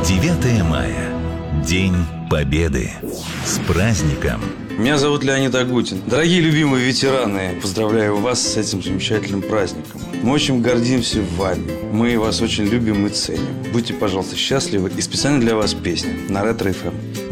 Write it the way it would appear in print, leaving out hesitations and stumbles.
9 мая. День Победы. С праздником! Меня зовут Леонид Агутин. Дорогие любимые ветераны, поздравляю вас с этим замечательным праздником. Мы очень гордимся вами. Мы вас очень любим и ценим. Будьте, пожалуйста, счастливы. И специально для вас песня на Ретро FM.